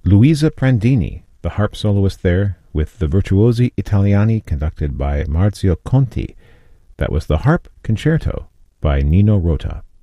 Luisa Prandini, the harp soloist there, with the Virtuosi Italiani conducted by Marzio Conti. That was the Harp Concerto by Nino Rota.